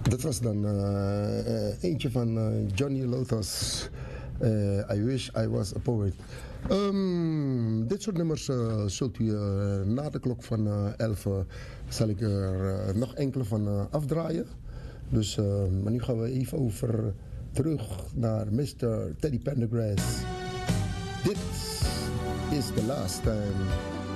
Dat was dan eentje van Johnny Lotus. I Wish I Was a Poet. Dit soort nummers zult u na de klok van 11 zal ik er nog enkele van afdraaien. Dus maar nu gaan we even over terug naar Mr. Teddy Pendergrass. Dit is the last time.